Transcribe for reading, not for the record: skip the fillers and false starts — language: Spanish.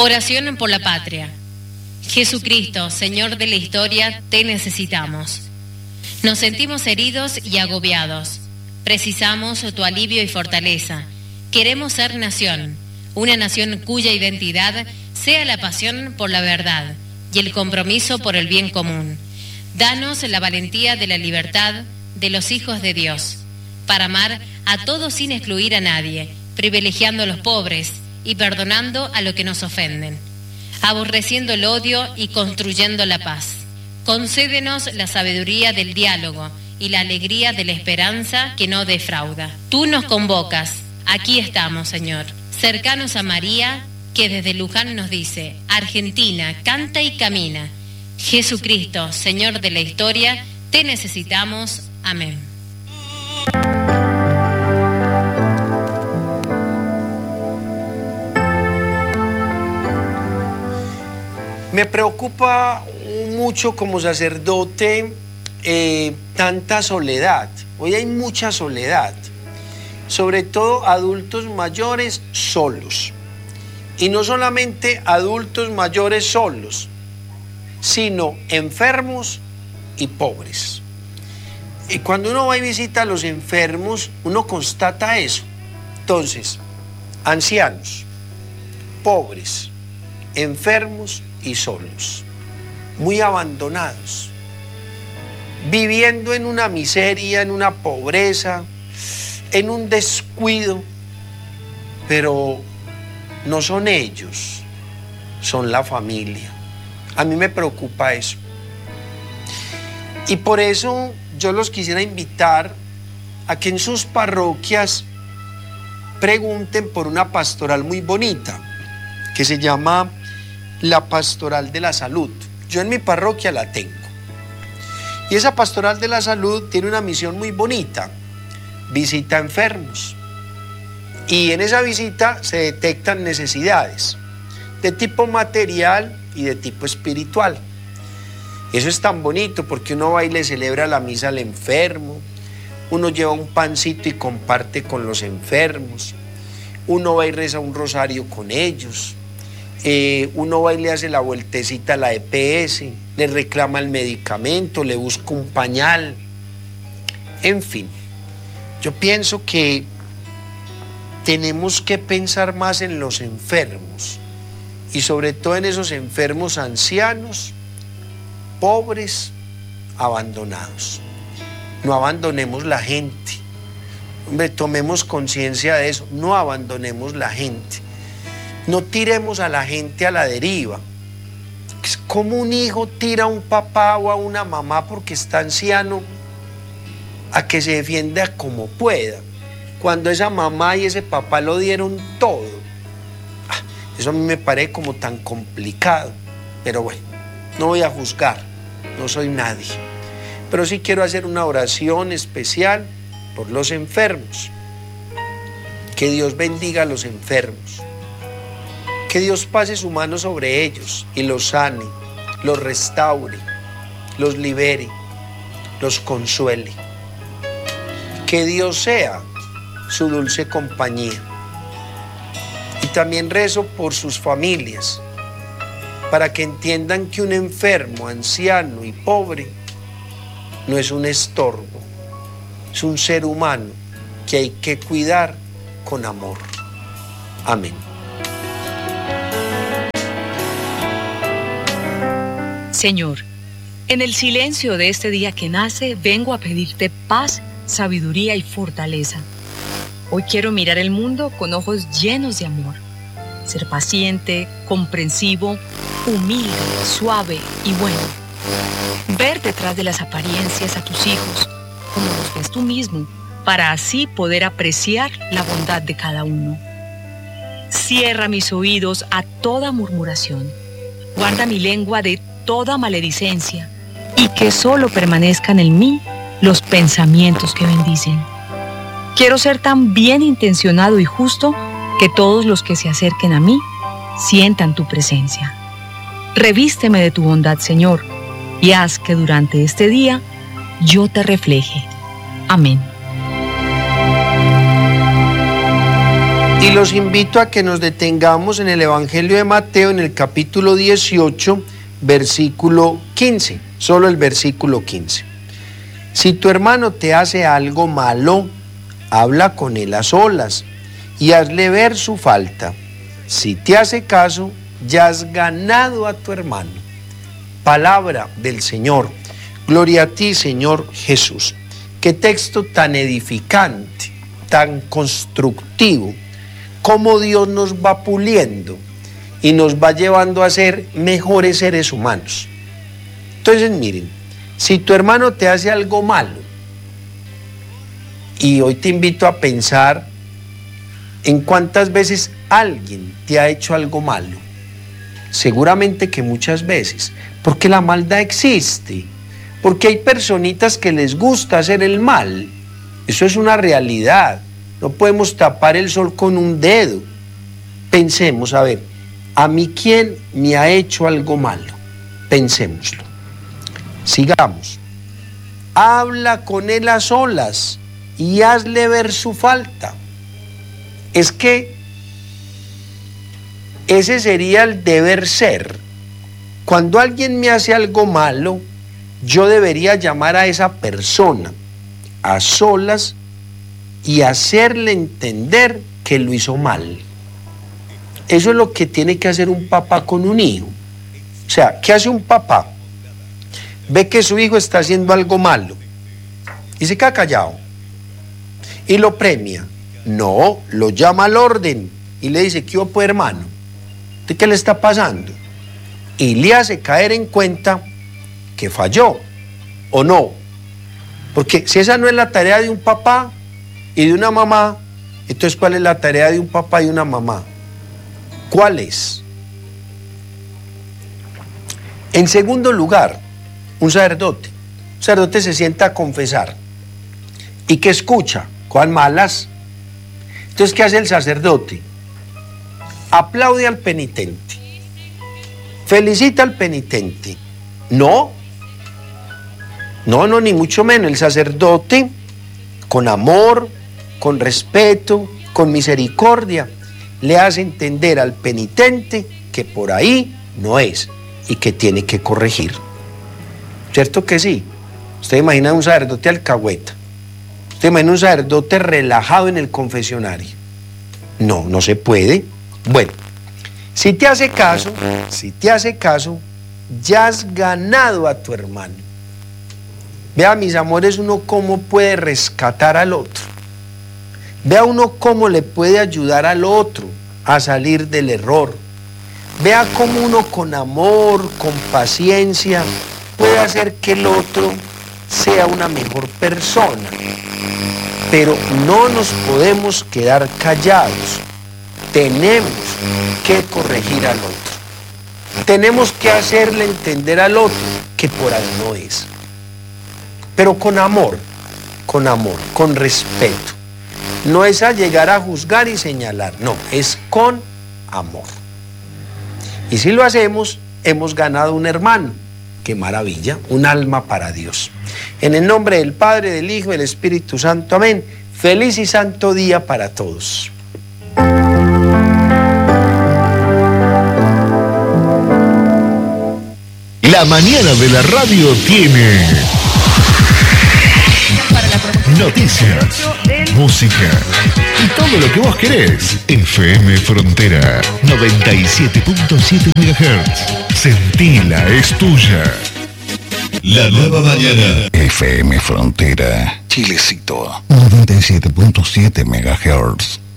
Oración por la patria. Jesucristo, Señor de la historia, te necesitamos. Nos sentimos heridos y agobiados. Precisamos tu alivio y fortaleza. Queremos ser nación, una nación cuya identidad sea la pasión por la verdad y el compromiso por el bien común. Danos la valentía de la libertad de los hijos de Dios, para amar a todos sin excluir a nadie, privilegiando a los pobres y perdonando a los que nos ofenden, aborreciendo el odio y construyendo la paz. Concédenos la sabiduría del diálogo y la alegría de la esperanza que no defrauda. Tú nos convocas, aquí estamos, Señor, cercanos a María, que desde Luján nos dice: Argentina, canta y camina. Jesucristo, Señor de la historia, te necesitamos. Amén. Me preocupa mucho como sacerdote tanta soledad. Hoy hay mucha soledad, sobre todo adultos mayores solos. Y no solamente adultos mayores solos, sino enfermos y pobres. Y cuando uno va y visita a los enfermos, uno constata eso. Entonces, ancianos, pobres, enfermos y solos, muy abandonados, viviendo en una miseria, en una pobreza, en un descuido, pero no son ellos, son la familia. A mí me preocupa eso. Y por eso yo los quisiera invitar a que en sus parroquias pregunten por una pastoral muy bonita, que se llama la Pastoral de la Salud. Yo en mi parroquia la tengo. Y esa Pastoral de la Salud tiene una misión muy bonita: visita a enfermos. Y en esa visita se detectan necesidades de tipo material y de tipo espiritual. Eso es tan bonito porque uno va y le celebra la misa al enfermo, uno lleva un pancito y comparte con los enfermos, uno va y reza un rosario con ellos, uno va y le hace la vueltecita a la EPS, le reclama el medicamento, le busca un pañal. En fin, yo pienso que tenemos que pensar más en los enfermos y sobre todo en esos enfermos ancianos, pobres, abandonados. No abandonemos la gente. Hombre, tomemos conciencia de eso. No abandonemos la gente. No tiremos a la gente a la deriva. Es como un hijo tira a un papá o a una mamá porque está anciano a que se defienda como pueda, cuando esa mamá y ese papá lo dieron todo. Eso a mí me parece como tan complicado, pero bueno, no voy a juzgar, no soy nadie, pero sí quiero hacer una oración especial por los enfermos. Que Dios bendiga a los enfermos, que Dios pase su mano sobre ellos y los sane, los restaure, los libere, los consuele. Que Dios sea su dulce compañía. Y también rezo por sus familias, para que entiendan que un enfermo, anciano y pobre no es un estorbo, es un ser humano que hay que cuidar con amor. Amén. Señor, en el silencio de este día que nace, vengo a pedirte paz, sabiduría y fortaleza. Hoy quiero mirar el mundo con ojos llenos de amor, ser paciente, comprensivo, humilde, suave y bueno. Ver detrás de las apariencias a tus hijos, como los ves tú mismo, para así poder apreciar la bondad de cada uno. Cierra mis oídos a toda murmuración. Guarda mi lengua de toda maledicencia y que solo permanezcan en mí los pensamientos que bendicen. Quiero ser tan bien intencionado y justo que todos los que se acerquen a mí sientan tu presencia. Revísteme de tu bondad, Señor, y haz que durante este día yo te refleje. Amén. Y los invito a que nos detengamos en el Evangelio de Mateo, en el capítulo 18, versículo 15, solo el versículo 15. Si tu hermano te hace algo malo, habla con él a solas y hazle ver su falta. Si te hace caso, ya has ganado a tu hermano. Palabra del Señor. Gloria a ti, Señor Jesús. Qué texto tan edificante, tan constructivo. Cómo Dios nos va puliendo y nos va llevando a ser mejores seres humanos. Entonces, miren, si tu hermano te hace algo malo, y hoy te invito a pensar en cuántas veces alguien te ha hecho algo malo. Seguramente que muchas veces, porque la maldad existe, porque hay personitas que les gusta hacer el mal. Eso es una realidad. No podemos tapar el sol con un dedo. Pensemos, a ver, ¿a mí quién me ha hecho algo malo? Pensémoslo. Sigamos. Habla con él a solas y hazle ver su falta. Es que ese sería el deber ser. Cuando alguien me hace algo malo, yo debería llamar a esa persona a solas y hacerle entender que lo hizo mal. Eso es lo que tiene que hacer un papá con un hijo. O sea, ¿qué hace un papá? Ve que su hijo está haciendo algo malo y se queda callado y lo premia. No, lo llama al orden y le dice: ¿qué hubo, hermano? ¿De qué le está pasando? Y le hace caer en cuenta que falló o no. Porque si esa no es la tarea de un papá y de una mamá, entonces ¿cuál es la tarea de un papá y una mamá? ¿Cuál es? En segundo lugar, un sacerdote. Un sacerdote se sienta a confesar. ¿Y qué escucha? ¿Cuál malas? Entonces, ¿qué hace el sacerdote? Aplaude al penitente. Felicita al penitente. No, ni mucho menos. El sacerdote, con amor, con respeto, con misericordia, le hace entender al penitente que por ahí no es y que tiene que corregir. ¿Cierto que sí? Usted imagina un sacerdote alcahueta. Usted imagina un sacerdote relajado en el confesionario. No, no se puede. Bueno, si te hace caso, ya has ganado a tu hermano. Vea, mis amores, uno cómo puede rescatar al otro. Vea uno cómo le puede ayudar al otro a salir del error. Vea cómo uno con amor, con paciencia, puede hacer que el otro sea una mejor persona. Pero no nos podemos quedar callados. Tenemos que corregir al otro. Tenemos que hacerle entender al otro que por ahí no es. Pero con amor, con respeto. No es a llegar a juzgar y señalar, no, es con amor. Y si lo hacemos, hemos ganado un hermano. ¡Qué maravilla! Un alma para Dios. En el nombre del Padre, del Hijo y del Espíritu Santo. Amén. Feliz y santo día para todos. La mañana de la radio tiene noticias, música y todo lo que vos querés. FM Frontera 97.7 MHz. Sentila, es tuya. La nueva mañana. FM Frontera, Chilecito 97.7 MHz.